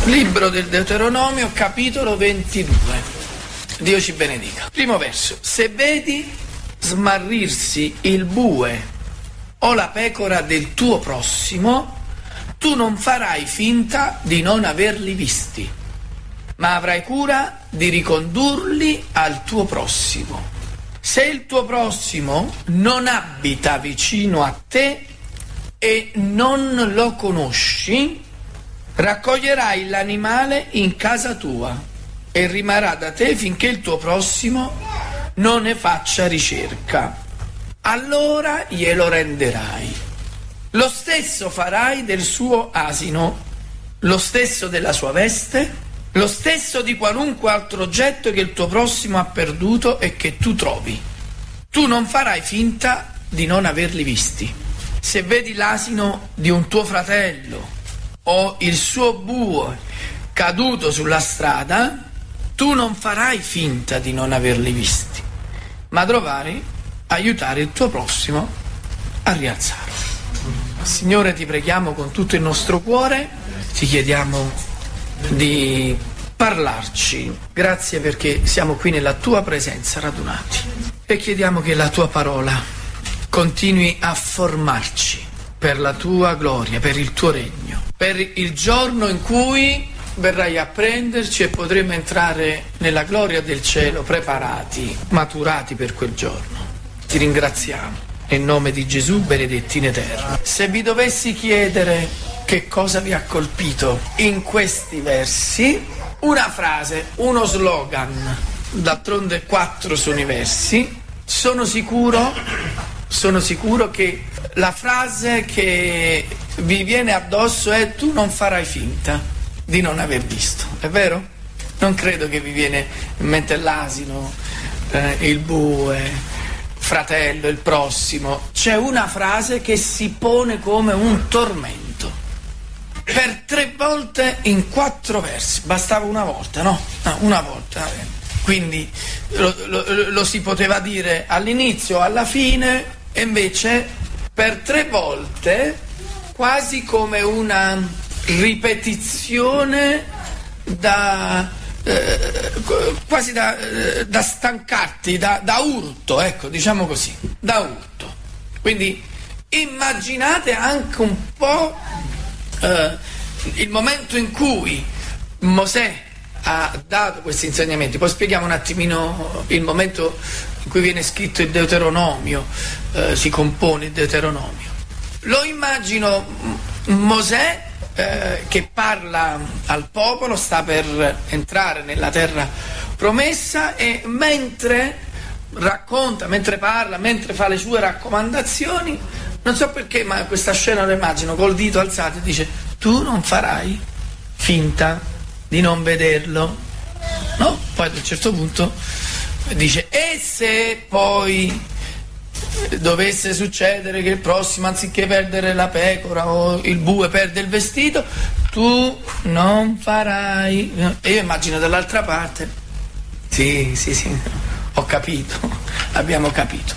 Libro del Deuteronomio, capitolo 22. Dio ci benedica. Primo verso. Se vedi smarrirsi il bue o la pecora del tuo prossimo, tu non farai finta di non averli visti, ma avrai cura di ricondurli al tuo prossimo. Se il tuo prossimo non abita vicino a te e non lo conosci, raccoglierai l'animale in casa tua e rimarrà da te finché il tuo prossimo non ne faccia ricerca. Allora glielo renderai. Lo stesso farai del suo asino, lo stesso della sua veste, lo stesso di qualunque altro oggetto che il tuo prossimo ha perduto e che tu trovi. Tu non farai finta di non averli visti. Se vedi l'asino di un tuo fratello o il suo bue caduto sulla strada, tu non farai finta di non averli visti, ma dovrai aiutare il tuo prossimo a rialzarlo. Signore, ti preghiamo con tutto il nostro cuore, ti chiediamo di parlarci. Grazie perché siamo qui nella tua presenza radunati e chiediamo che la tua parola continui a formarci per la tua gloria, per il tuo regno, per il giorno in cui verrai a prenderci e potremo entrare nella gloria del cielo preparati, maturati per quel giorno. Ti ringraziamo. Nel nome di Gesù, benedetti in eterno. Se vi dovessi chiedere che cosa vi ha colpito in questi versi, una frase, uno slogan, d'altronde 4 sono i versi, sono sicuro che la frase che vi viene addosso è: tu non farai finta di non aver visto. È vero? Non credo che vi viene in mente l'asino, il bue, fratello, il prossimo. C'è una frase che si pone come un tormento per 3 volte in 4 versi. Bastava una volta, no? Una volta. Quindi lo si poteva dire all'inizio, alla fine, e invece per 3 volte, quasi come una ripetizione quasi da stancarti, da urto, ecco, diciamo così, da urto. Quindi immaginate anche un po' il momento in cui Mosè ha dato questi insegnamenti. Poi spieghiamo un attimino il momento in cui viene scritto il Deuteronomio, si compone il Deuteronomio. Lo immagino Mosè che parla al popolo, sta per entrare nella terra promessa, e mentre racconta, mentre parla, mentre fa le sue raccomandazioni, non so perché, ma questa scena lo immagino col dito alzato e dice: tu non farai finta di non vederlo, no? Poi ad un certo punto dice: e se poi dovesse succedere che il prossimo, anziché perdere la pecora o il bue, perde il vestito, tu non farai. E io immagino dall'altra parte: sì, ho capito, abbiamo capito.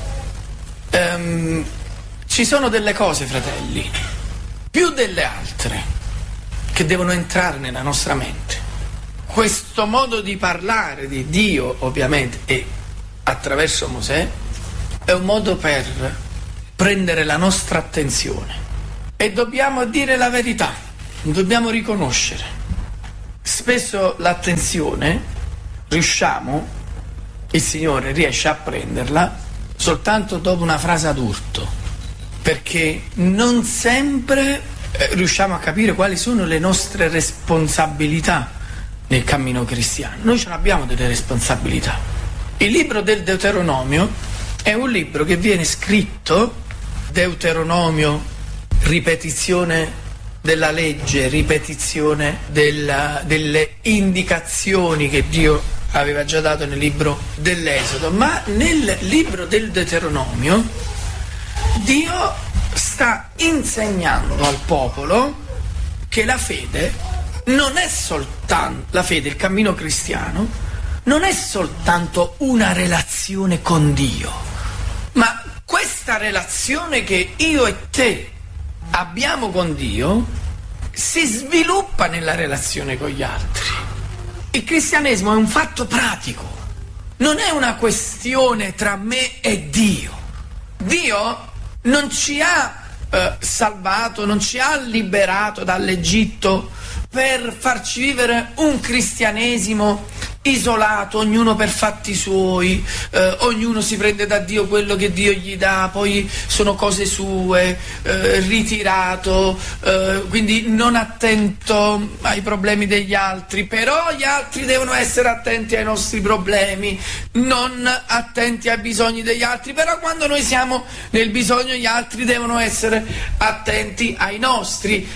Ci sono delle cose, fratelli, più delle altre, che devono entrare nella nostra mente. Questo modo di parlare di Dio, ovviamente, e attraverso Mosè, è un modo per prendere la nostra attenzione, e dobbiamo dire la verità, dobbiamo riconoscere. Spesso l'attenzione il Signore riesce a prenderla soltanto dopo una frase ad urto, perché non sempre riusciamo a capire quali sono le nostre responsabilità nel cammino cristiano. Noi ce l'abbiamo delle responsabilità. Il libro del Deuteronomio è un libro che viene scritto, Deuteronomio, ripetizione della legge, ripetizione delle indicazioni che Dio aveva già dato nel libro dell'Esodo, ma nel libro del Deuteronomio Dio sta insegnando al popolo che la fede non è soltanto, la fede, il cammino cristiano, non è soltanto una relazione con Dio, ma questa relazione che io e te abbiamo con Dio si sviluppa nella relazione con gli altri. Il cristianesimo è un fatto pratico, non è una questione tra me e Dio. Dio non ci ha salvato, non ci ha liberato dall'Egitto per farci vivere un cristianesimo isolato, ognuno per fatti suoi, ognuno si prende da Dio quello che Dio gli dà, poi sono cose sue, ritirato, quindi non attento ai problemi degli altri, però gli altri devono essere attenti ai nostri problemi, non attenti ai bisogni degli altri, però quando noi siamo nel bisogno gli altri devono essere attenti ai nostri.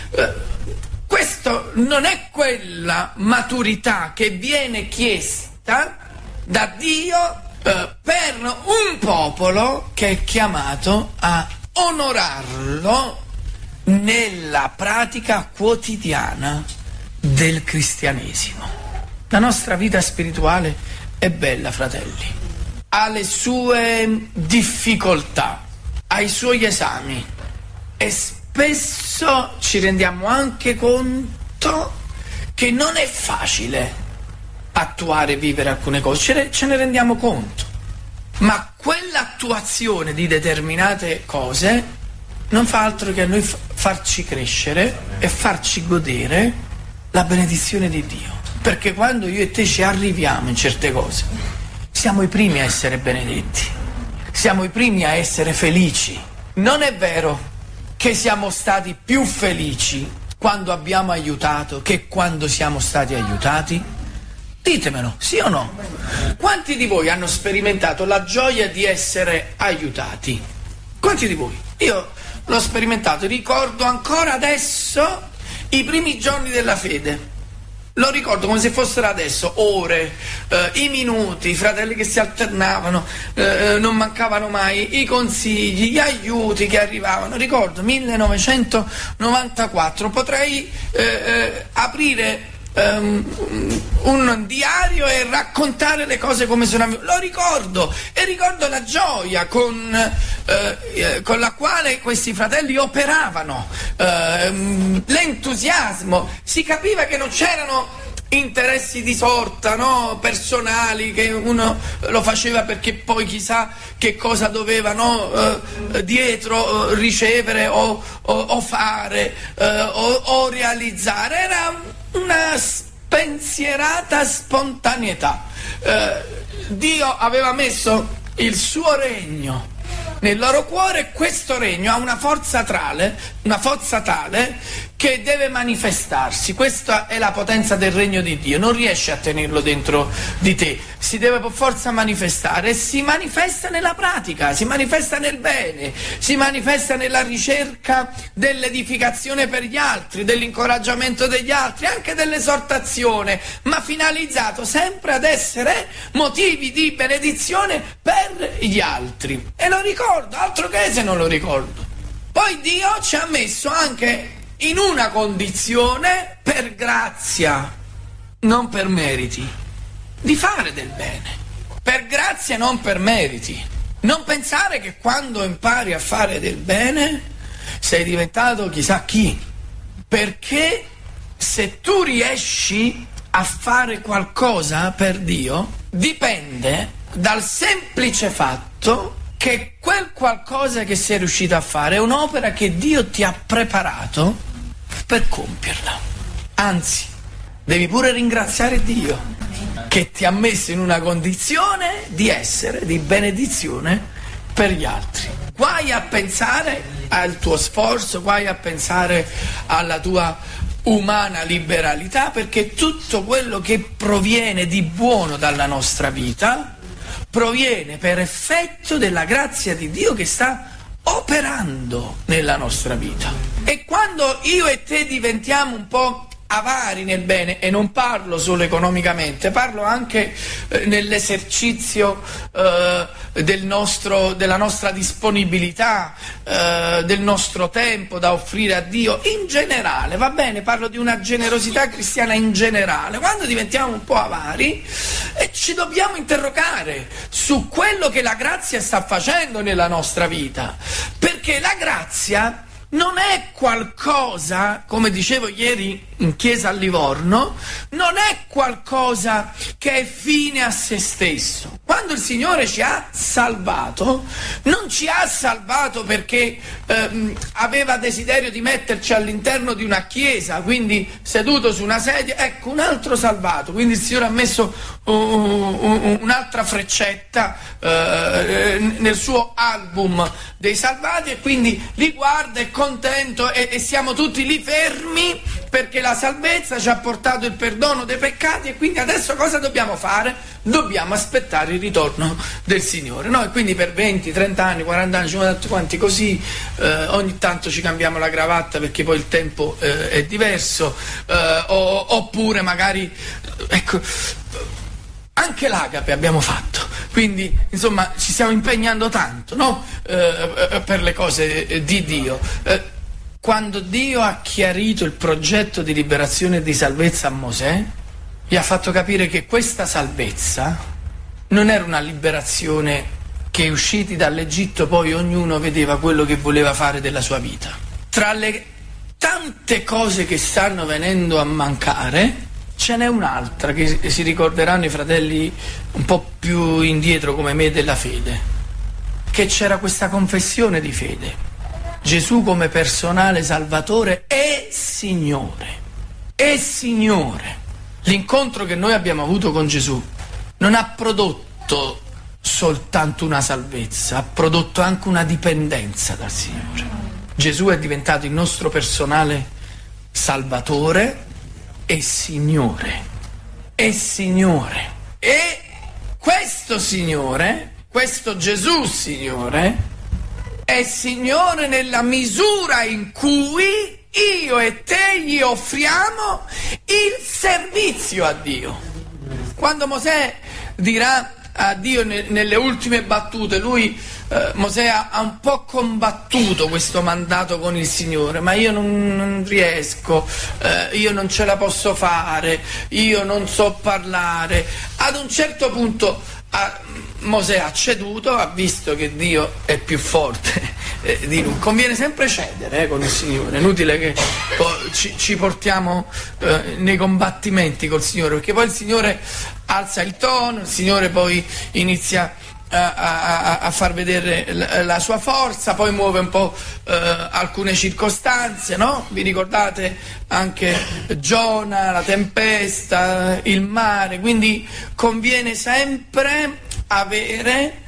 Questo non è quella maturità che viene chiesta da Dio per un popolo che è chiamato a onorarlo nella pratica quotidiana del cristianesimo. La nostra vita spirituale è bella, fratelli, ha le sue difficoltà, ha i suoi esami e spesso ci rendiamo anche conto che non è facile attuare e vivere alcune cose, ce ne rendiamo conto, ma quell'attuazione di determinate cose non fa altro che a noi farci crescere e farci godere la benedizione di Dio, perché quando io e te ci arriviamo in certe cose siamo i primi a essere benedetti, siamo i primi a essere felici. Non è vero che siamo stati più felici quando abbiamo aiutato che quando siamo stati aiutati? Ditemelo, sì o no? Quanti di voi hanno sperimentato la gioia di essere aiutati? Quanti di voi? Io l'ho sperimentato, ricordo ancora adesso i primi giorni della fede. Lo ricordo come se fossero adesso, ore, i minuti, i fratelli che si alternavano, non mancavano mai i consigli, gli aiuti che arrivavano. Ricordo 1994, potrei aprire un diario e raccontare le cose come sono avvenute. Lo ricordo, e ricordo la gioia con la quale questi fratelli operavano, l'entusiasmo. Si capiva che non c'erano interessi di sorta, no? Personali, che uno lo faceva perché poi chissà che cosa doveva, no? Dietro ricevere o fare o realizzare. Era una spensierata spontaneità. Dio aveva messo il suo regno nel loro cuore, e questo regno ha una forza tale che deve manifestarsi. Questa è la potenza del regno di Dio, non riesci a tenerlo dentro di te, si deve per forza manifestare, e si manifesta nella pratica, si manifesta nel bene, si manifesta nella ricerca dell'edificazione per gli altri, dell'incoraggiamento degli altri, anche dell'esortazione, ma finalizzato sempre ad essere motivi di benedizione per gli altri. E lo ricordo, altro che se non lo ricordo. Poi Dio ci ha messo anche in una condizione, per grazia, non per meriti, di fare del bene. Per grazia, non per meriti. Non pensare che quando impari a fare del bene sei diventato chissà chi, perché se tu riesci a fare qualcosa per Dio dipende dal semplice fatto che quel qualcosa che sei riuscito a fare è un'opera che Dio ti ha preparato per compierla. Anzi, devi pure ringraziare Dio che ti ha messo in una condizione di essere di benedizione per gli altri. Guai a pensare al tuo sforzo, guai a pensare alla tua umana liberalità, perché tutto quello che proviene di buono dalla nostra vita proviene per effetto della grazia di Dio che sta operando nella nostra vita. E quando io e te diventiamo un po' avari nel bene, e non parlo solo economicamente, parlo anche nell'esercizio della nostra disponibilità, del nostro tempo da offrire a Dio in generale, va bene? Parlo di una generosità cristiana in generale. Quando diventiamo un po' avari ci dobbiamo interrogare su quello che la grazia sta facendo nella nostra vita, perché la grazia non è qualcosa, come dicevo ieri in chiesa a Livorno, non è qualcosa che è fine a se stesso. Quando il Signore ci ha salvato, non ci ha salvato perché aveva desiderio di metterci all'interno di una chiesa, quindi seduto su una sedia, ecco un altro salvato, quindi il Signore ha messo un'altra freccetta nel suo album dei salvati e quindi li guarda, è contento e siamo tutti lì fermi perché la salvezza ci ha portato il perdono dei peccati e quindi adesso cosa dobbiamo fare? Dobbiamo aspettare il ritorno del Signore, no? E quindi per 20, 30 anni, 40 anni, 50 quanti così, ogni tanto ci cambiamo la cravatta perché poi il tempo è diverso, oppure magari, ecco, anche l'agape abbiamo fatto, quindi insomma ci stiamo impegnando tanto, no? Per le cose di Dio. Quando Dio ha chiarito il progetto di liberazione e di salvezza a Mosè, gli ha fatto capire che questa salvezza non era una liberazione che usciti dall'Egitto poi ognuno vedeva quello che voleva fare della sua vita. Tra le tante cose che stanno venendo a mancare, ce n'è un'altra che si ricorderanno i fratelli un po' più indietro come me della fede, che c'era questa confessione di fede. Gesù come personale Salvatore e Signore. E Signore. L'incontro che noi abbiamo avuto con Gesù non ha prodotto soltanto una salvezza, ha prodotto anche una dipendenza dal Signore. Gesù è diventato il nostro personale Salvatore e Signore. E Signore. E questo Signore, questo Gesù Signore, è Signore nella misura in cui io e te gli offriamo il servizio a Dio. Quando Mosè dirà a Dio nelle ultime battute, Mosè ha un po' combattuto questo mandato con il Signore, ma io non riesco, io non ce la posso fare, io non so parlare. Ad un certo punto Mosè ha ceduto, ha visto che Dio è più forte di lui. Conviene sempre cedere con il Signore, è inutile che ci portiamo nei combattimenti col Signore, perché poi il Signore alza il tono, il Signore poi inizia a far vedere la sua forza, poi muove un po' alcune circostanze, no? Vi ricordate anche Giona, la tempesta, il mare, quindi conviene sempre avere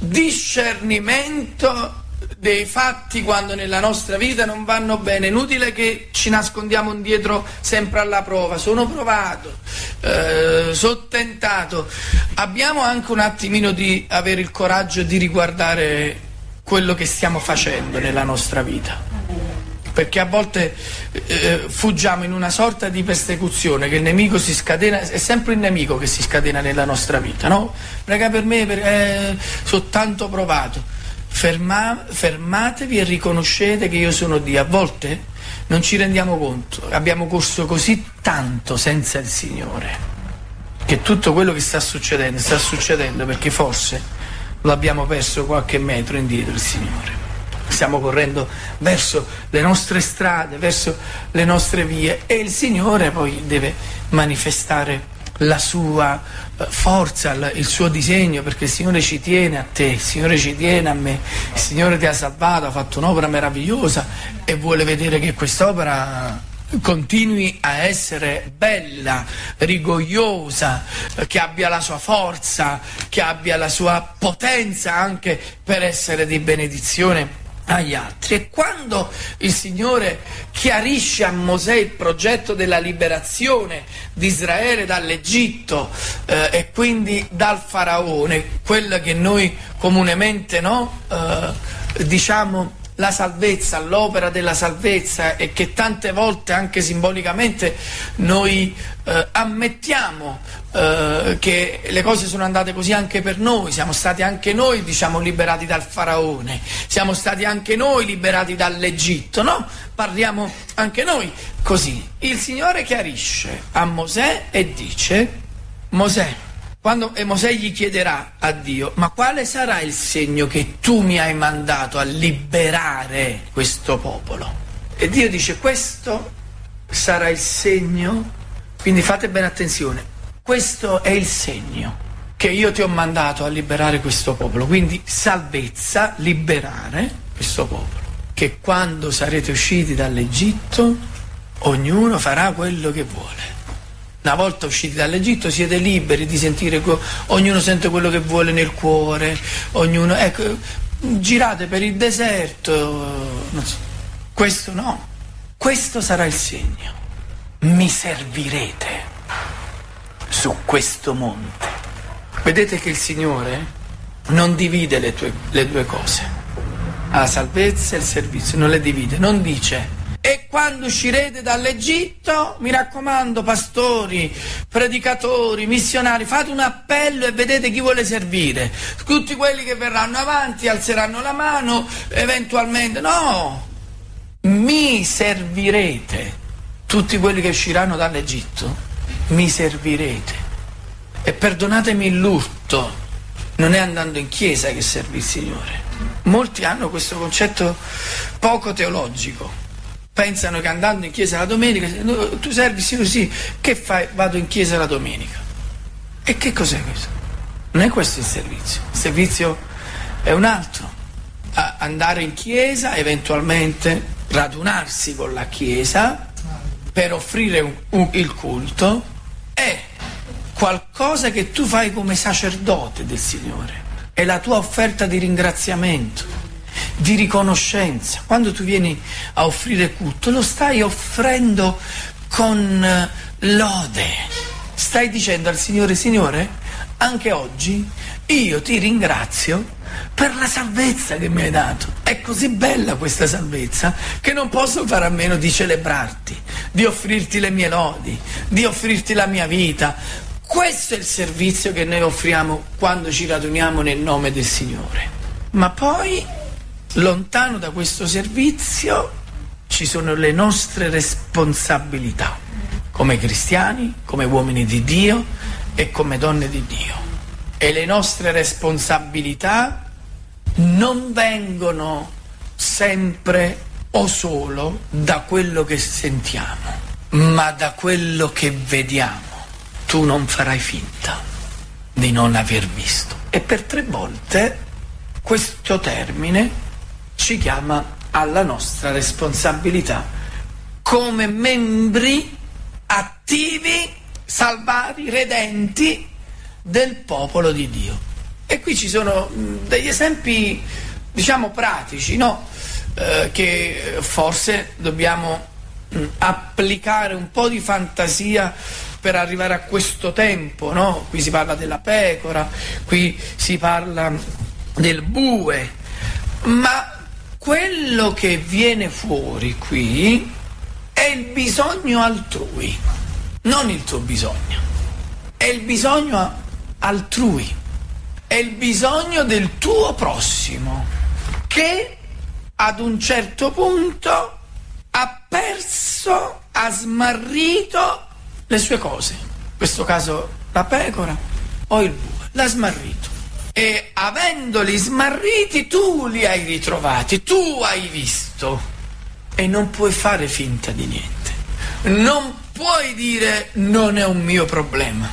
discernimento dei fatti quando nella nostra vita non vanno bene. Inutile che ci nascondiamo dietro sempre alla prova. Sono provato, sono tentato. Abbiamo anche un attimino di avere il coraggio di riguardare quello che stiamo facendo nella nostra vita, perché a volte fuggiamo in una sorta di persecuzione che il nemico si scatena, è sempre il nemico che si scatena nella nostra vita, no? Prega per me perché sono tanto provato. Fermatevi e riconoscete che io sono Dio. A volte non ci rendiamo conto, abbiamo corso così tanto senza il Signore, che tutto quello che sta succedendo perché forse lo abbiamo perso qualche metro indietro il Signore. Stiamo correndo verso le nostre strade, verso le nostre vie, e il Signore poi deve manifestare la sua forza, il suo disegno, perché il Signore ci tiene a te, il Signore ci tiene a me, il Signore ti ha salvato, ha fatto un'opera meravigliosa e vuole vedere che quest'opera continui a essere bella, rigogliosa, che abbia la sua forza, che abbia la sua potenza anche per essere di benedizione agli altri. E quando il Signore chiarisce a Mosè il progetto della liberazione di Israele dall'Egitto e quindi dal faraone, quella che noi comunemente diciamo la salvezza, l'opera della salvezza, e che tante volte anche simbolicamente noi ammettiamo che le cose sono andate così anche per noi, siamo stati anche noi liberati dal faraone, siamo stati anche noi liberati dall'Egitto, no? Parliamo anche noi così. Il Signore chiarisce a Mosè e dice: Mosè, quando Mosè gli chiederà a Dio: ma quale sarà il segno che tu mi hai mandato a liberare questo popolo? E Dio dice: questo sarà il segno, quindi fate bene attenzione, questo è il segno che io ti ho mandato a liberare questo popolo, quindi salvezza, liberare questo popolo, che quando sarete usciti dall'Egitto ognuno farà quello che vuole. Una volta usciti dall'Egitto siete liberi di sentire, ognuno sente quello che vuole nel cuore, ognuno, ecco, girate per il deserto, non so. Questo no, questo sarà il segno, mi servirete su questo monte. Vedete che il Signore non divide le due cose, la salvezza e il servizio, non le divide, non dice: e quando uscirete dall'Egitto, mi raccomando, pastori, predicatori, missionari, fate un appello e vedete chi vuole servire. Tutti quelli che verranno avanti alzeranno la mano, eventualmente. No, mi servirete. Tutti quelli che usciranno dall'Egitto, mi servirete. E perdonatemi l'urto, non è andando in chiesa che serve il Signore. Molti hanno questo concetto poco teologico. Pensano che andando in chiesa la domenica, tu servi il Signore, sì, che fai? Vado in chiesa la domenica. E che cos'è questo? Non è questo il servizio. Il servizio è un altro. Andare in chiesa, eventualmente radunarsi con la chiesa per offrire il culto, è qualcosa che tu fai come sacerdote del Signore. È la tua offerta di ringraziamento, di riconoscenza. Quando tu vieni a offrire culto, lo stai offrendo con lode. Stai dicendo al Signore: Signore, anche oggi io ti ringrazio per la salvezza che mi hai dato. È così bella questa salvezza che non posso fare a meno di celebrarti, di offrirti le mie lodi, di offrirti la mia vita. Questo è il servizio che noi offriamo quando ci raduniamo nel nome del Signore. Ma poi, lontano da questo servizio, ci sono le nostre responsabilità, come cristiani, come uomini di Dio e come donne di Dio. E le nostre responsabilità non vengono sempre o solo da quello che sentiamo, ma da quello che vediamo. Tu non farai finta di non aver visto. E per 3 volte questo termine ci chiama alla nostra responsabilità come membri attivi, salvari, redenti del popolo di Dio. E qui ci sono degli esempi, diciamo, pratici, no? Che forse dobbiamo applicare un po' di fantasia per arrivare a questo tempo, no? Qui si parla della pecora, qui si parla del bue, ma quello che viene fuori qui è il bisogno altrui, non il tuo bisogno, è il bisogno altrui, è il bisogno del tuo prossimo, che ad un certo punto ha perso, ha smarrito le sue cose, in questo caso la pecora o il bue, l'ha smarrito. E avendoli smarriti tu li hai ritrovati, tu hai visto, e non puoi fare finta di niente, non puoi dire non è un mio problema,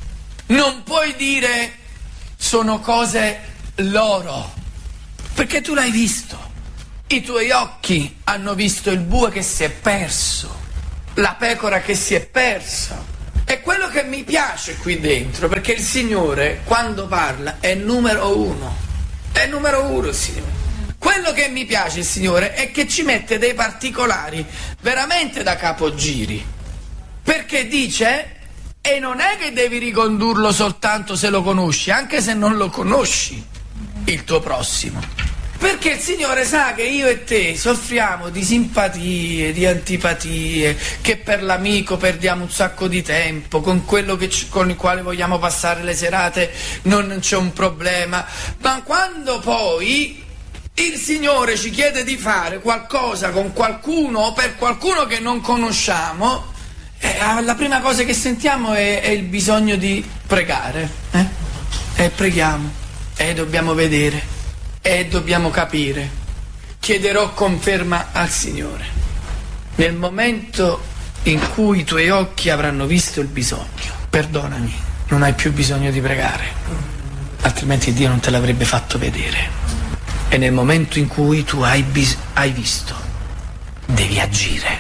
non puoi dire sono cose loro, perché tu l'hai visto, i tuoi occhi hanno visto il bue che si è perso, la pecora che si è persa. È quello che mi piace qui dentro, perché il Signore quando parla è numero uno, è numero uno il Signore. Quello che mi piace il Signore è che ci mette dei particolari veramente da capogiri, perché dice, e non è che devi ricondurlo soltanto se lo conosci, anche se non lo conosci il tuo prossimo. Perché il Signore sa che io e te soffriamo di simpatie, di antipatie, che per l'amico perdiamo un sacco di tempo, con quello con il quale vogliamo passare le serate non c'è un problema, ma quando poi il Signore ci chiede di fare qualcosa con qualcuno o per qualcuno che non conosciamo, la prima cosa che sentiamo è il bisogno di pregare, e preghiamo, e dobbiamo vedere, e dobbiamo capire. Chiederò conferma al Signore. Nel momento in cui i tuoi occhi avranno visto il bisogno, perdonami, non hai più bisogno di pregare, altrimenti Dio non te l'avrebbe fatto vedere. E nel momento in cui tu hai visto, devi agire.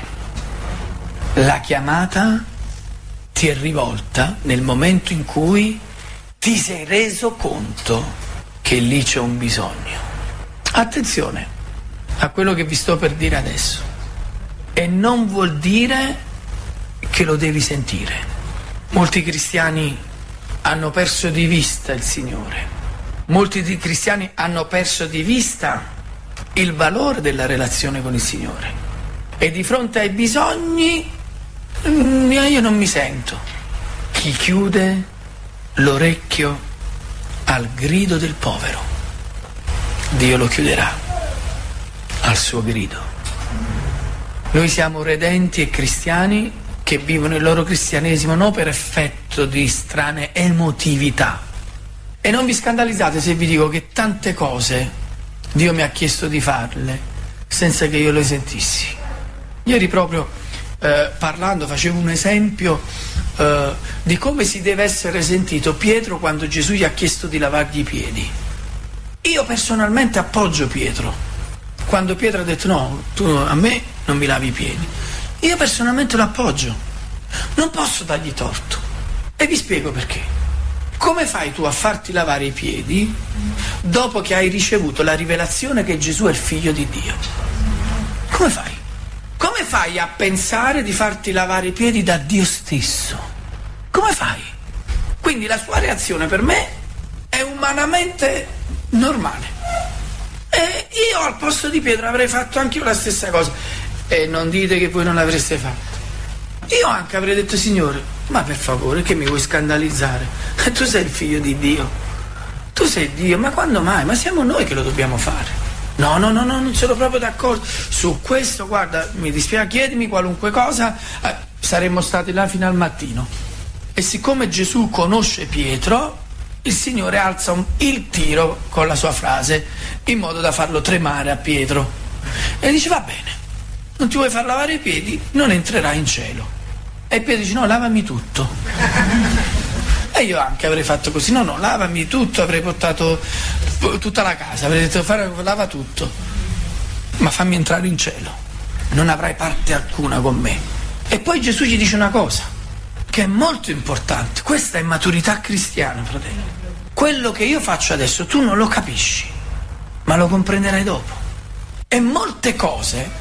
La chiamata ti è rivolta nel momento in cui ti sei reso conto che lì c'è un bisogno. Attenzione a quello che vi sto per dire adesso. E non vuol dire che lo devi sentire. Molti cristiani hanno perso di vista il Signore. Molti cristiani hanno perso di vista il valore della relazione con il Signore. E di fronte ai bisogni io non mi sento. Chi chiude l'orecchio al grido del povero, Dio lo chiuderà al suo grido. Noi siamo redenti e cristiani che vivono il loro cristianesimo non per effetto di strane emotività. E non vi scandalizzate se vi dico che tante cose Dio mi ha chiesto di farle senza che io le sentissi. Ieri proprio parlando facevo un esempio di come si deve essere sentito Pietro quando Gesù gli ha chiesto di lavargli i piedi. Io personalmente appoggio Pietro. Quando Pietro ha detto no, tu a me non mi lavi i piedi, io personalmente lo appoggio, non posso dargli torto. E vi spiego perché. Come fai tu a farti lavare i piedi dopo che hai ricevuto la rivelazione che Gesù è il figlio di Dio? Come fai? Come fai a pensare di farti lavare i piedi da Dio stesso? Come fai? Quindi la sua reazione per me è umanamente normale. E io al posto di Pietro avrei fatto anche io la stessa cosa. E non dite che voi non l'avreste fatto. Io anche avrei detto: Signore, ma per favore, che mi vuoi scandalizzare? Tu sei il figlio di Dio, tu sei Dio, ma quando mai? Ma siamo noi che lo dobbiamo fare. No, non sono proprio d'accordo su questo. Guarda, mi dispiace, chiedimi qualunque cosa, saremmo stati là fino al mattino. E siccome Gesù conosce Pietro, il Signore alza il tiro con la sua frase in modo da farlo tremare a Pietro e dice: va bene, non ti vuoi far lavare i piedi, non entrerai in cielo. E Pietro dice: no, lavami tutto. E io anche avrei fatto così: no, lavami tutto, avrei portato tutta la casa, avrei detto: lava tutto, ma fammi entrare in cielo, non avrai parte alcuna con me. E poi Gesù gli dice una cosa che è molto importante. Questa è maturità cristiana, fratello. Quello che io faccio adesso tu non lo capisci, ma lo comprenderai dopo. E molte cose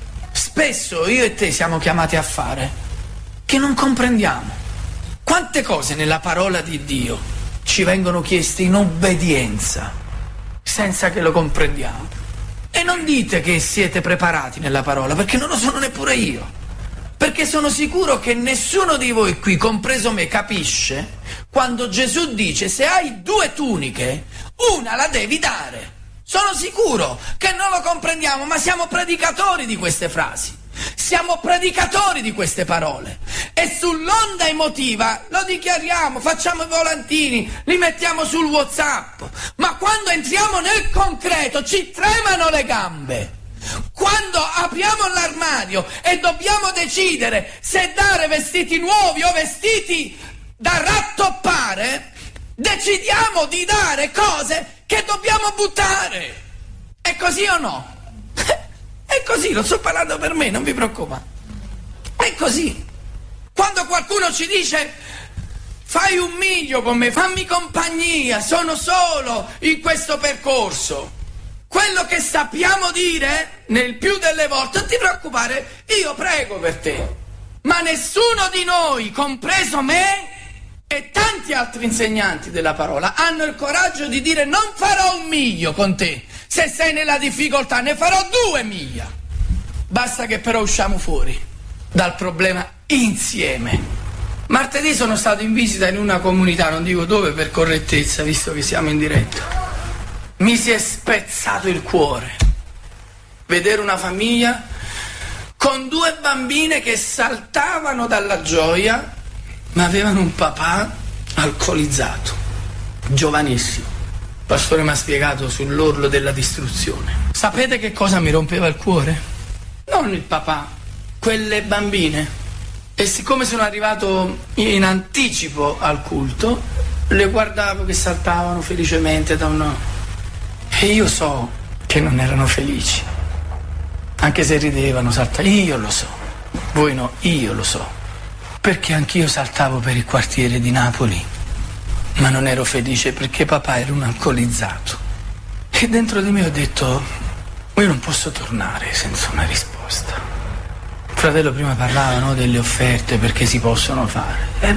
spesso io e te siamo chiamati a fare che non comprendiamo. Quante cose nella parola di Dio ci vengono chieste in obbedienza senza che lo comprendiamo. E non dite che siete preparati nella parola, perché non lo sono neppure io. Perché sono sicuro che nessuno di voi qui, compreso me, capisce quando Gesù dice: se hai 2 tuniche, una la devi dare. Sono sicuro che non lo comprendiamo, ma siamo predicatori di queste frasi. Siamo predicatori di queste parole. E sull'onda emotiva lo dichiariamo, facciamo i volantini, li mettiamo sul WhatsApp. Ma quando entriamo nel concreto ci tremano le gambe. Quando apriamo l'armadio e dobbiamo decidere se dare vestiti nuovi o vestiti da rattoppare, decidiamo di dare cose che dobbiamo buttare. È così o no? È così, lo sto parlando per me, non vi preoccupate. È così. Quando qualcuno ci dice: fai un miglio con me, fammi compagnia, sono solo in questo percorso, quello che sappiamo dire nel più delle volte: non ti preoccupare, io prego per te. Ma nessuno di noi, compreso me e tanti altri insegnanti della parola, hanno il coraggio di dire: non farò un miglio con te, se sei nella difficoltà ne farò 2 miglia. Basta che però usciamo fuori dal problema insieme. Martedì sono stato in visita in una comunità, non dico dove per correttezza, visto che siamo in diretta. Mi si è spezzato il cuore vedere una famiglia con 2 bambine che saltavano dalla gioia, ma avevano un papà alcolizzato, giovanissimo. Il pastore mi ha spiegato sull'orlo della distruzione. Sapete che cosa mi rompeva il cuore? Non il papà, quelle bambine. E siccome sono arrivato in anticipo al culto, le guardavo che saltavano felicemente da una... E io so che non erano felici, anche se ridevano, saltavano. Io lo so, voi no, io lo so, perché anch'io saltavo per il quartiere di Napoli, ma non ero felice perché papà era un alcolizzato. E dentro di me ho detto, io non posso tornare senza una risposta. Il fratello prima parlava, no, delle offerte perché si possono fare. È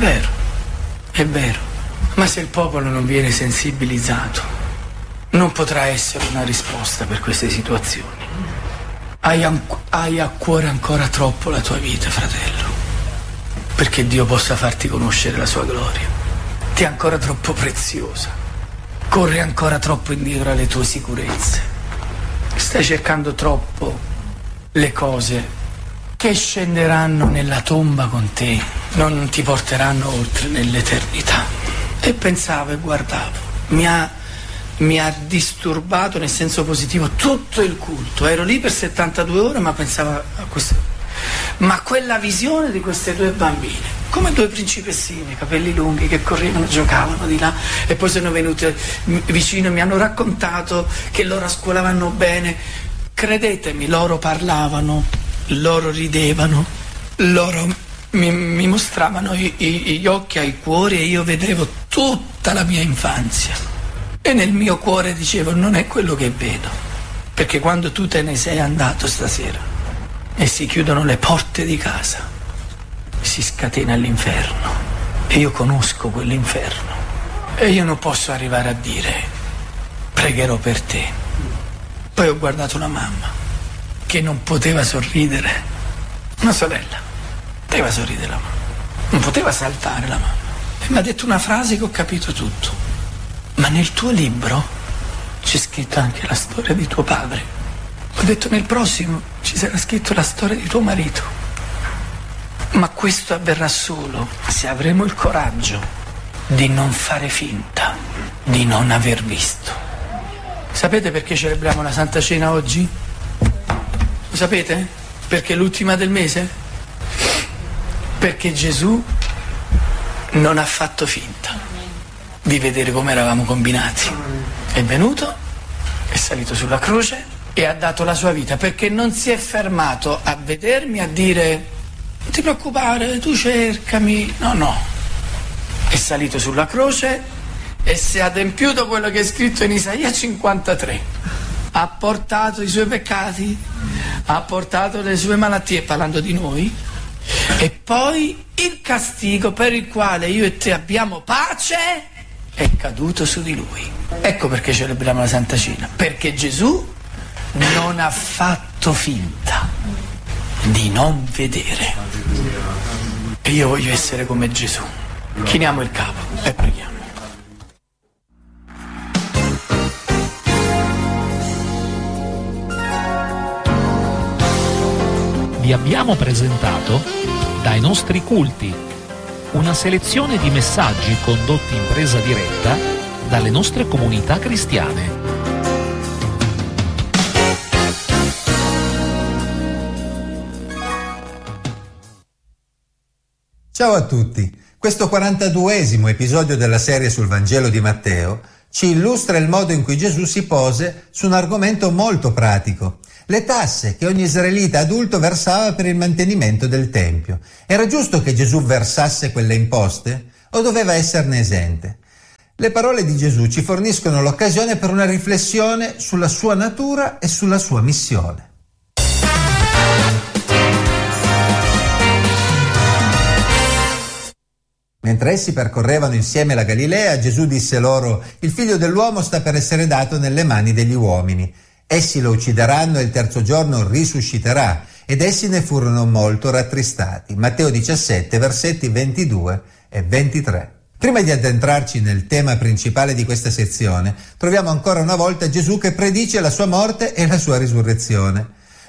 vero, ma se il popolo non viene sensibilizzato, non potrà essere una risposta per queste situazioni. Hai a cuore ancora troppo la tua vita, fratello, perché Dio possa farti conoscere la sua gloria. Ti è ancora troppo preziosa, corri ancora troppo indietro alle tue sicurezze, stai cercando troppo le cose che scenderanno nella tomba con te, non ti porteranno oltre nell'eternità. E pensavo e guardavo, mi ha disturbato nel senso positivo tutto il culto. Ero lì per 72 ore, ma pensavo a questo. Ma quella visione di queste due bambine, come due principessine, capelli lunghi, che correvano, giocavano di là, e poi sono venute vicino e mi hanno raccontato che loro a scuola vanno bene. Credetemi, loro parlavano, loro ridevano, loro mi mostravano gli occhi ai cuori, e io vedevo tutta la mia infanzia. E nel mio cuore dicevo, non è quello che vedo, perché quando tu te ne sei andato stasera e si chiudono le porte di casa, si scatena l'inferno, e io conosco quell'inferno, e io non posso arrivare a dire pregherò per te. Poi ho guardato la mamma che non poteva sorridere, una sorella, poteva sorridere la mamma, non poteva saltare la mamma, e mi ha detto una frase che ho capito tutto: ma nel tuo libro c'è scritta anche la storia di tuo padre. Ho detto, nel prossimo ci sarà scritto la storia di tuo marito, ma questo avverrà solo se avremo il coraggio di non fare finta di non aver visto. Sapete perché celebriamo la Santa Cena oggi? Lo sapete? Perché è l'ultima del mese? Perché Gesù non ha fatto finta di vedere come eravamo combinati. È venuto, è salito sulla croce e ha dato la sua vita, perché non si è fermato a vedermi, a dire non ti preoccupare, tu cercami. No, è salito sulla croce e si è adempiuto quello che è scritto in Isaia 53. Ha portato i suoi peccati, ha portato le sue malattie, parlando di noi, e poi il castigo per il quale io e te abbiamo pace è caduto su di lui. Ecco perché celebriamo la Santa Cena, perché Gesù non ha fatto finta di non vedere. E io voglio essere come Gesù. Chiniamo il capo e preghiamo. Vi abbiamo presentato Dai nostri culti, una selezione di messaggi condotti in presa diretta dalle nostre comunità cristiane. Ciao a tutti, questo 42esimo episodio della serie sul Vangelo di Matteo ci illustra il modo in cui Gesù si pose su un argomento molto pratico: le tasse che ogni israelita adulto versava per il mantenimento del Tempio. Era giusto che Gesù versasse quelle imposte o doveva esserne esente? Le parole di Gesù ci forniscono l'occasione per una riflessione sulla sua natura e sulla sua missione. Mentre essi percorrevano insieme la Galilea, Gesù disse loro: il figlio dell'uomo sta per essere dato nelle mani degli uomini. Essi lo uccideranno e il terzo giorno risusciterà. Ed essi ne furono molto rattristati. Matteo 17, versetti 22 e 23. Prima di addentrarci nel tema principale di questa sezione, troviamo ancora una volta Gesù che predice la sua morte e la sua risurrezione.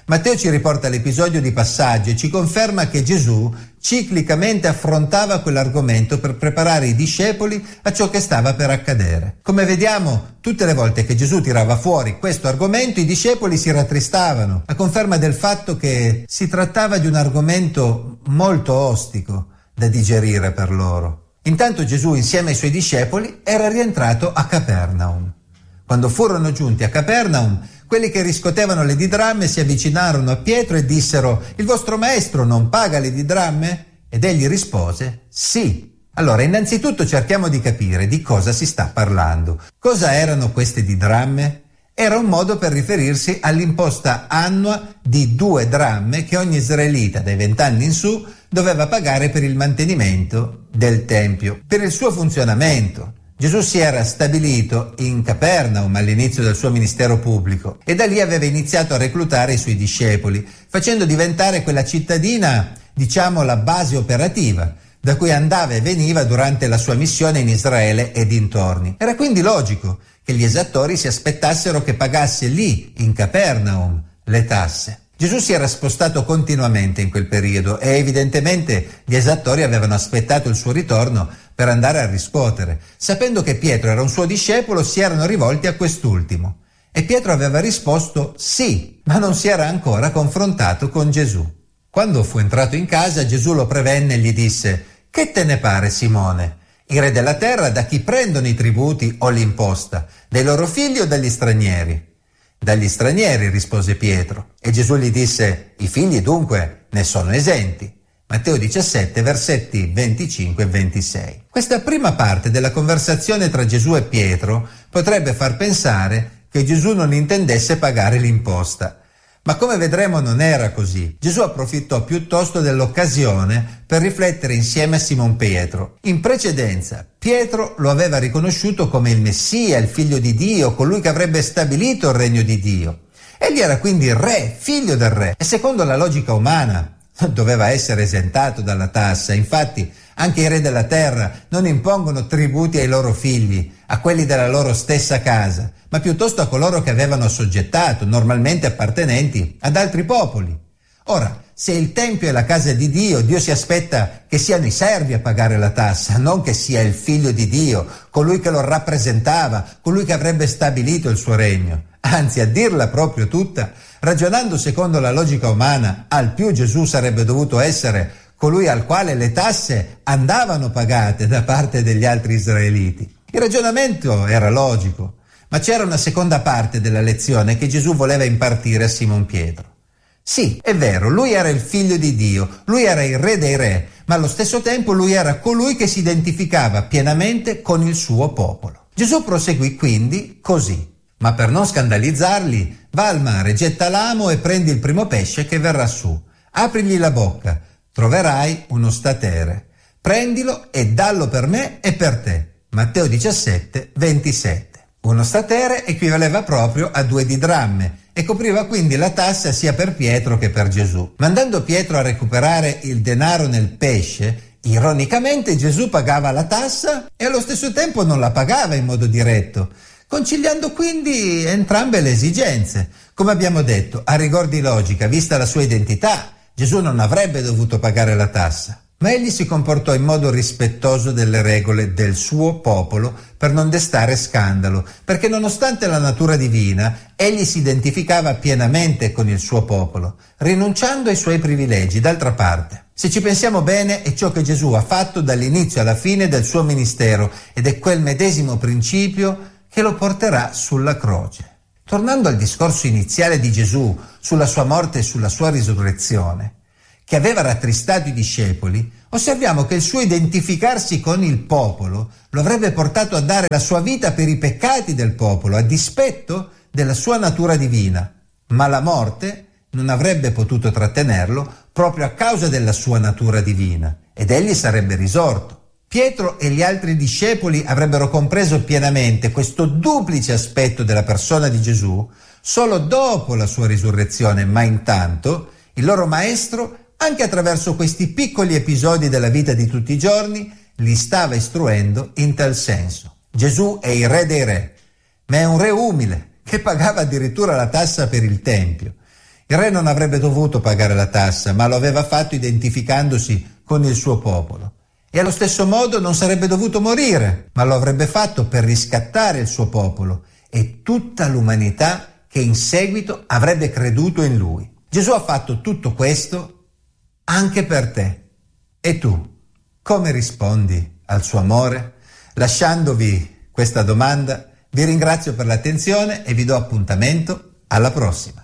Matteo ci riporta l'episodio di passaggio e ci conferma che Gesù ciclicamente affrontava quell'argomento per preparare i discepoli a ciò che stava per accadere. Come vediamo, tutte le volte che Gesù tirava fuori questo argomento, i discepoli si rattristavano, a conferma del fatto che si trattava di un argomento molto ostico da digerire per loro. Intanto Gesù, insieme ai suoi discepoli, era rientrato a Capernaum. Quando furono giunti a Capernaum, quelli che riscuotevano le didramme si avvicinarono a Pietro e dissero: «Il vostro maestro non paga le didramme?» Ed egli rispose: «Sì». Allora, innanzitutto cerchiamo di capire di cosa si sta parlando. Cosa erano queste didramme? Era un modo per riferirsi all'imposta annua di 2 dramme che ogni israelita dai 20 anni in su doveva pagare per il mantenimento del Tempio, per il suo funzionamento. Gesù si era stabilito in Capernaum all'inizio del suo ministero pubblico e da lì aveva iniziato a reclutare i suoi discepoli, facendo diventare quella cittadina, diciamo, la base operativa, da cui andava e veniva durante la sua missione in Israele e dintorni. Era quindi logico che gli esattori si aspettassero che pagasse lì, in Capernaum, le tasse. Gesù si era spostato continuamente in quel periodo e evidentemente gli esattori avevano aspettato il suo ritorno per andare a riscuotere. Sapendo che Pietro era un suo discepolo, si erano rivolti a quest'ultimo. E Pietro aveva risposto sì, ma non si era ancora confrontato con Gesù. Quando fu entrato in casa, Gesù lo prevenne e gli disse: «Che te ne pare, Simone? I re della terra da chi prendono i tributi o l'imposta? Dai loro figli o dagli stranieri?» «Dagli stranieri», rispose Pietro. E Gesù gli disse: «I figli dunque ne sono esenti». Matteo 17, versetti 25 e 26. Questa prima parte della conversazione tra Gesù e Pietro potrebbe far pensare che Gesù non intendesse pagare l'imposta. Ma come vedremo non era così. Gesù approfittò piuttosto dell'occasione per riflettere insieme a Simon Pietro. In precedenza, Pietro lo aveva riconosciuto come il Messia, il figlio di Dio, colui che avrebbe stabilito il regno di Dio. Egli era quindi il re, figlio del re, e secondo la logica umana doveva essere esentato dalla tassa. Infatti, anche i re della terra non impongono tributi ai loro figli, a quelli della loro stessa casa, ma piuttosto a coloro che avevano assoggettato, normalmente appartenenti ad altri popoli. Ora, se il Tempio è la casa di Dio, Dio si aspetta che siano i servi a pagare la tassa, non che sia il figlio di Dio, colui che lo rappresentava, colui che avrebbe stabilito il suo regno. Anzi, a dirla proprio tutta, ragionando secondo la logica umana, al più Gesù sarebbe dovuto essere colui al quale le tasse andavano pagate da parte degli altri israeliti. Il ragionamento era logico, ma c'era una seconda parte della lezione che Gesù voleva impartire a Simon Pietro. Sì, è vero, lui era il figlio di Dio, lui era il re dei re, ma allo stesso tempo lui era colui che si identificava pienamente con il suo popolo. Gesù proseguì quindi così: «Ma per non scandalizzarli, va al mare, getta l'amo e prendi il primo pesce che verrà su. Aprigli la bocca, troverai uno statere. Prendilo e dallo per me e per te». Matteo 17, 27. Uno statere equivaleva proprio a 2 didramme e copriva quindi la tassa sia per Pietro che per Gesù. Mandando Pietro a recuperare il denaro nel pesce, ironicamente Gesù pagava la tassa e allo stesso tempo non la pagava in modo diretto, conciliando quindi entrambe le esigenze. Come abbiamo detto, a rigor di logica, vista la sua identità, Gesù non avrebbe dovuto pagare la tassa, ma egli si comportò in modo rispettoso delle regole del suo popolo per non destare scandalo, perché nonostante la natura divina, egli si identificava pienamente con il suo popolo, rinunciando ai suoi privilegi. D'altra parte, se ci pensiamo bene, è ciò che Gesù ha fatto dall'inizio alla fine del suo ministero ed è quel medesimo principio che lo porterà sulla croce. Tornando al discorso iniziale di Gesù sulla sua morte e sulla sua risurrezione, che aveva rattristato i discepoli, osserviamo che il suo identificarsi con il popolo lo avrebbe portato a dare la sua vita per i peccati del popolo, a dispetto della sua natura divina, ma la morte non avrebbe potuto trattenerlo proprio a causa della sua natura divina, ed egli sarebbe risorto. Pietro e gli altri discepoli avrebbero compreso pienamente questo duplice aspetto della persona di Gesù solo dopo la sua risurrezione, ma intanto il loro maestro, anche attraverso questi piccoli episodi della vita di tutti i giorni, li stava istruendo in tal senso. Gesù è il re dei re, ma è un re umile, che pagava addirittura la tassa per il Tempio. Il re non avrebbe dovuto pagare la tassa, ma lo aveva fatto identificandosi con il suo popolo. E allo stesso modo non sarebbe dovuto morire, ma lo avrebbe fatto per riscattare il suo popolo e tutta l'umanità che in seguito avrebbe creduto in lui. Gesù ha fatto tutto questo anche per te. E tu, come rispondi al suo amore? Lasciandovi questa domanda, vi ringrazio per l'attenzione e vi do appuntamento alla prossima.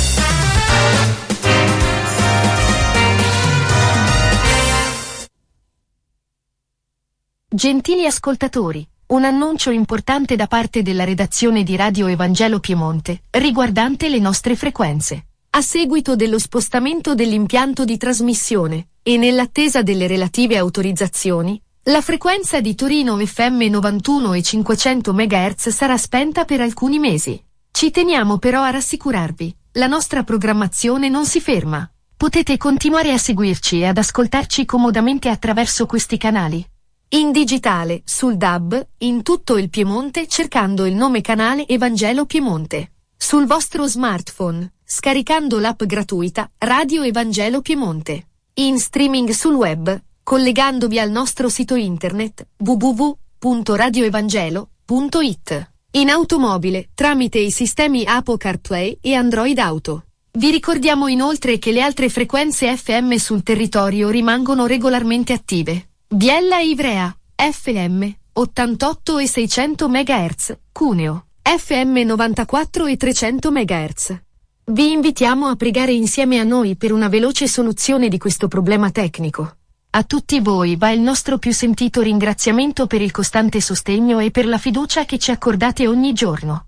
Gentili ascoltatori, un annuncio importante da parte della redazione di Radio Evangelo Piemonte, riguardante le nostre frequenze. A seguito dello spostamento dell'impianto di trasmissione, e nell'attesa delle relative autorizzazioni, la frequenza di Torino FM 91 e 500 MHz sarà spenta per alcuni mesi. Ci teniamo però a rassicurarvi, la nostra programmazione non si ferma. Potete continuare a seguirci e ad ascoltarci comodamente attraverso questi canali. In digitale, sul DAB, in tutto il Piemonte cercando il nome canale Evangelo Piemonte. Sul vostro smartphone, scaricando l'app gratuita Radio Evangelo Piemonte. In streaming sul web, collegandovi al nostro sito internet www.radioevangelo.it. In automobile, tramite i sistemi Apple CarPlay e Android Auto. Vi ricordiamo inoltre che le altre frequenze FM sul territorio rimangono regolarmente attive. Biella e Ivrea, FM, 88 e 600 MHz, Cuneo, FM 94 e 300 MHz. Vi invitiamo a pregare insieme a noi per una veloce soluzione di questo problema tecnico. A tutti voi va il nostro più sentito ringraziamento per il costante sostegno e per la fiducia che ci accordate ogni giorno.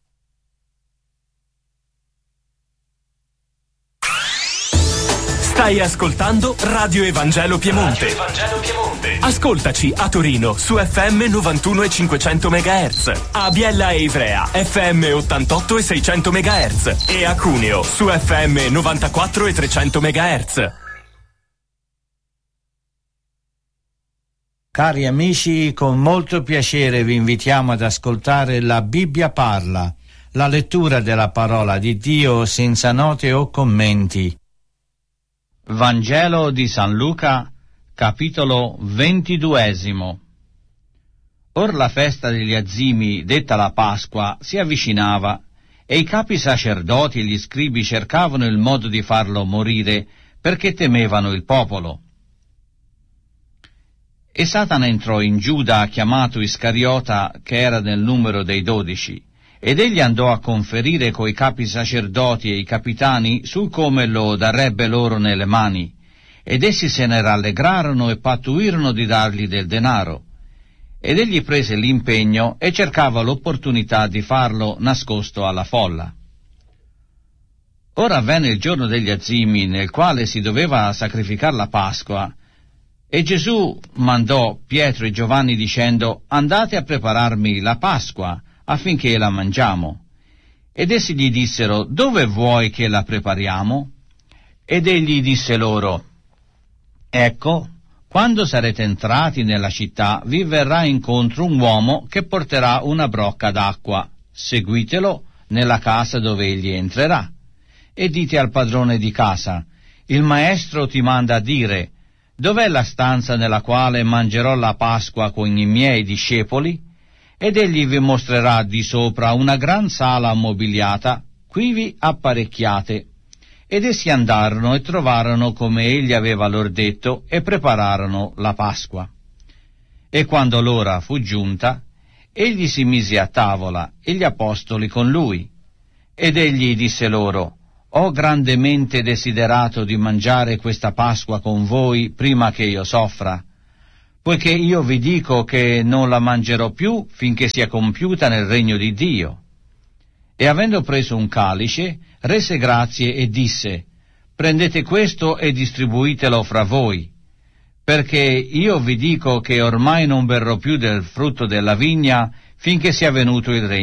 Stai ascoltando Radio Evangelo Piemonte. Ascoltaci a Torino su FM 91 e 500 MHz, a Biella e Ivrea FM 88 e 600 MHz e a Cuneo su FM 94 e 300 MHz. Cari amici, con molto piacere vi invitiamo ad ascoltare La Bibbia parla, la lettura della parola di Dio senza note o commenti. Vangelo di San Luca, capitolo 22. Or la festa degli azimi, detta la Pasqua, si avvicinava, e i capi sacerdoti e gli scribi cercavano il modo di farlo morire, perché temevano il popolo. E Satana entrò in Giuda, chiamato Iscariota, che era nel numero dei 12, ed egli andò a conferire coi capi sacerdoti e i capitani sul come lo darebbe loro nelle mani, ed essi se ne rallegrarono e pattuirono di dargli del denaro. Ed egli prese l'impegno e cercava l'opportunità di farlo nascosto alla folla. Ora venne il giorno degli azimi, nel quale si doveva sacrificare la Pasqua, e Gesù mandò Pietro e Giovanni dicendo: andate a prepararmi la Pasqua, affinché la mangiamo. Ed essi gli dissero: dove vuoi che la prepariamo? Ed egli disse loro: ecco, quando sarete entrati nella città vi verrà incontro un uomo che porterà una brocca d'acqua, seguitelo nella casa dove egli entrerà, e dite al padrone di casa: il maestro ti manda a dire: dov'è la stanza nella quale mangerò la Pasqua con i miei discepoli? Ed egli vi mostrerà di sopra una gran sala ammobiliata, quivi apparecchiate. Ed essi andarono e trovarono come egli aveva loro detto, e prepararono la Pasqua. E quando l'ora fu giunta, egli si mise a tavola, e gli apostoli con lui. Ed egli disse loro: ho grandemente desiderato di mangiare questa Pasqua con voi prima che io soffra, poiché io vi dico che non la mangerò più finché sia compiuta nel regno di Dio. E avendo preso un calice, rese grazie e disse: prendete questo e distribuitelo fra voi, perché io vi dico che ormai non berrò più del frutto della vigna finché sia venuto il regno